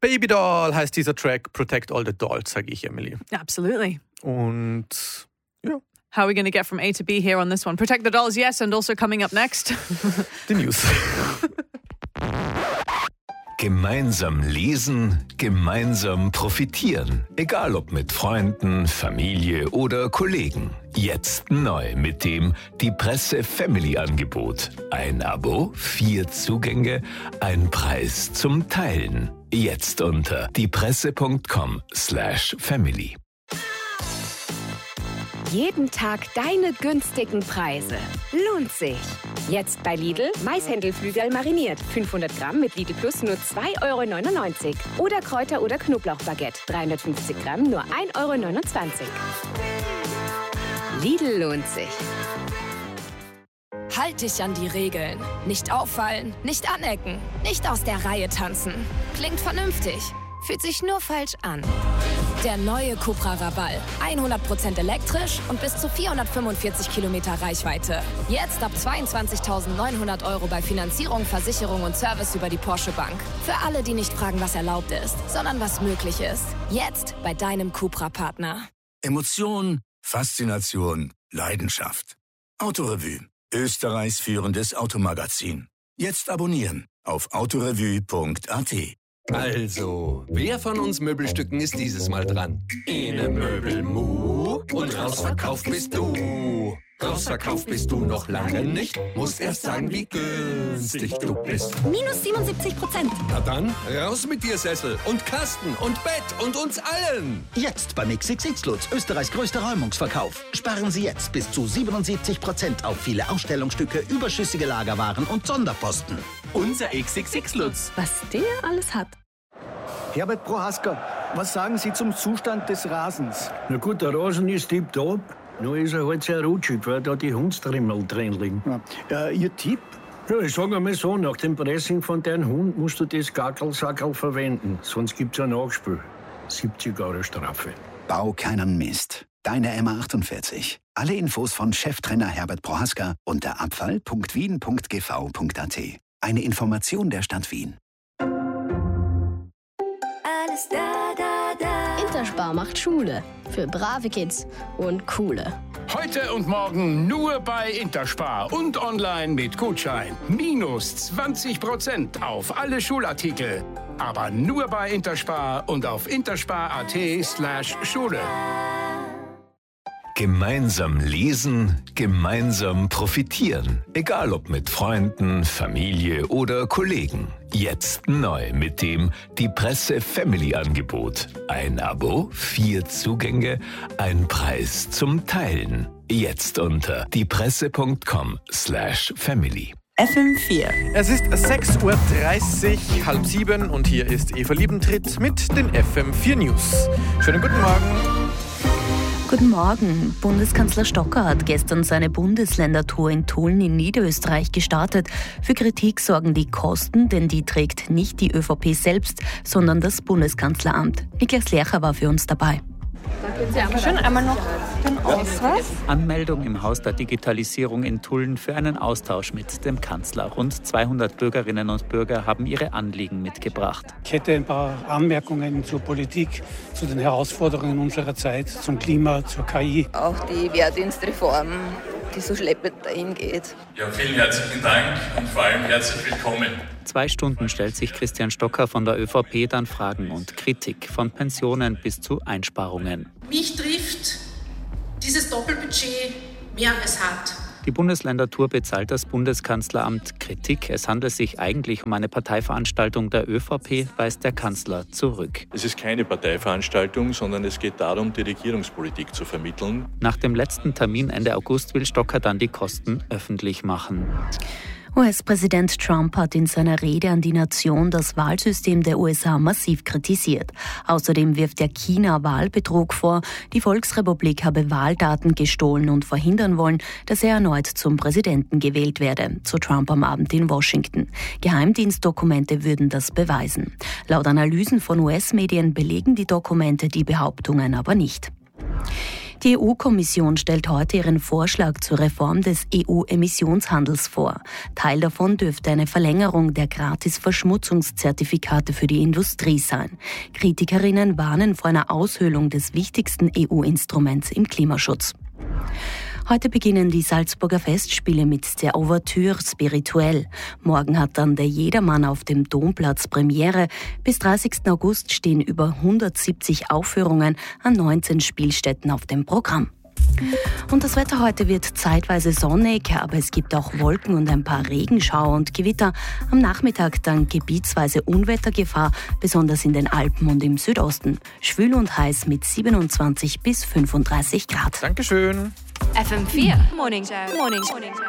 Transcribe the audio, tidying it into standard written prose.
Baby Doll heißt dieser Track. Protect all the dolls, sage ich, Emily. Absolutely. Und ja. How are we going to get from A to B here on this one? Protect the dolls, yes, and also coming up next. Die News. Gemeinsam lesen, gemeinsam profitieren. Egal ob mit Freunden, Familie oder Kollegen. Jetzt neu mit dem Die Presse Family Angebot. Ein Abo, 4 Zugänge, ein Preis zum Teilen. Jetzt unter diepresse.com/family. Jeden Tag deine günstigen Preise. Lohnt sich. Jetzt bei Lidl Maishändelflügel mariniert. 500 Gramm mit Lidl Plus nur 2,99 €. Oder Kräuter- oder Knoblauchbaguette. 350 Gramm nur 1,29 €. Lidl lohnt sich. Halt dich an die Regeln. Nicht auffallen, nicht anecken, nicht aus der Reihe tanzen. Klingt vernünftig, fühlt sich nur falsch an. Der neue Cupra Raval. 100% elektrisch und bis zu 445 Kilometer Reichweite. Jetzt ab 22.900 € bei Finanzierung, Versicherung und Service über die Porsche Bank. Für alle, die nicht fragen, was erlaubt ist, sondern was möglich ist. Jetzt bei deinem Cupra-Partner. Emotion, Faszination, Leidenschaft. Autorevue. Österreichs führendes Automagazin. Jetzt abonnieren auf autorevue.at. Also, wer von uns Möbelstücken ist dieses Mal dran? Ene Möbel Mu und rausverkauft bist du. Rausverkauft bist du noch lange nicht. Musst erst sagen, wie günstig du bist. Minus 77%. Na dann, raus mit dir, Sessel und Kasten und Bett und uns allen. Jetzt beim XXX Lutz, Österreichs größter Räumungsverkauf. Sparen Sie jetzt bis zu 77% auf viele Ausstellungsstücke, überschüssige Lagerwaren und Sonderposten. Unser XXX Lutz. Was der alles hat. Herbert Prohaska, was sagen Sie zum Zustand des Rasens? Na gut, der Rasen ist tipptopp. Nur ist er halt sehr rutschig, weil da die Hundstrimmel drin liegen. Ja. Ihr Tipp? Ja, ich sage einmal so, nach dem Pressing von deinem Hund musst du das Gackelsackerl verwenden. Sonst gibt's ein Nachspiel. 70 € Strafe. Bau keinen Mist. Deine MA48. Alle Infos von Cheftrainer Herbert Prohaska unter abfall.wien.gv.at. Eine Information der Stadt Wien. Alles da, da, da. Interspar macht Schule. Für brave Kids und coole. Heute und morgen nur bei Interspar und online mit Gutschein. Minus 20% auf alle Schulartikel. Aber nur bei Interspar und auf interspar.at/Schule. Gemeinsam lesen, gemeinsam profitieren. Egal ob mit Freunden, Familie oder Kollegen. Jetzt neu mit dem Die Presse Family Angebot. Ein Abo, 4 Zugänge, ein Preis zum Teilen. Jetzt unter diepresse.com/family. FM4. Es ist 6:30 Uhr, 6:30 und hier ist Eva Liebentritt mit den FM4 News. Schönen guten Morgen. Guten Morgen. Bundeskanzler Stocker hat gestern seine Bundesländertour in Tulln in Niederösterreich gestartet. Für Kritik sorgen die Kosten, denn die trägt nicht die ÖVP selbst, sondern das Bundeskanzleramt. Niklas Lercher war für uns dabei. Dankeschön. Einmal noch den Ausweis. Anmeldung im Haus der Digitalisierung in Tulln für einen Austausch mit dem Kanzler. Rund 200 Bürgerinnen und Bürger haben ihre Anliegen mitgebracht. Ich hätte ein paar Anmerkungen zur Politik, zu den Herausforderungen unserer Zeit, zum Klima, zur KI. Auch die Wehrdienstreform, die so schleppend dahin geht. Ja, vielen herzlichen Dank und vor allem herzlich willkommen. 2 Stunden stellt sich Christian Stocker von der ÖVP dann Fragen und Kritik, von Pensionen bis zu Einsparungen. Mich trifft dieses Doppelbudget mehr als hart. Die Bundesländertour bezahlt das Bundeskanzleramt. Kritik, es handelt sich eigentlich um eine Parteiveranstaltung der ÖVP, weist der Kanzler zurück. Es ist keine Parteiveranstaltung, sondern es geht darum, die Regierungspolitik zu vermitteln. Nach dem letzten Termin Ende August will Stocker dann die Kosten öffentlich machen. US-Präsident Trump hat in seiner Rede an die Nation das Wahlsystem der USA massiv kritisiert. Außerdem wirft er China Wahlbetrug vor. Die Volksrepublik habe Wahldaten gestohlen und verhindern wollen, dass er erneut zum Präsidenten gewählt werde, so Trump am Abend in Washington. Geheimdienstdokumente würden das beweisen. Laut Analysen von US-Medien belegen die Dokumente die Behauptungen aber nicht. Die EU-Kommission stellt heute ihren Vorschlag zur Reform des EU-Emissionshandels vor. Teil davon dürfte eine Verlängerung der Gratis-Verschmutzungszertifikate für die Industrie sein. Kritikerinnen warnen vor einer Aushöhlung des wichtigsten EU-Instruments im Klimaschutz. Heute beginnen die Salzburger Festspiele mit der Ouvertüre Spirituelle. Morgen hat dann der Jedermann auf dem Domplatz Premiere. Bis 30. August stehen über 170 Aufführungen an 19 Spielstätten auf dem Programm. Und das Wetter heute wird zeitweise sonnig, aber es gibt auch Wolken und ein paar Regenschauer und Gewitter. Am Nachmittag dann gebietsweise Unwettergefahr, besonders in den Alpen und im Südosten. Schwül und heiß mit 27 bis 35 Grad. Dankeschön. FM4 Morning Show.